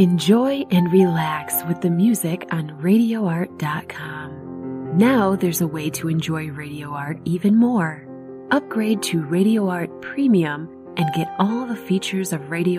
Enjoy and relax with the music on RadioArt.com. Now there's a way to enjoy Radio Art even more. Upgrade to Radio Art Premium and get all the features of Radio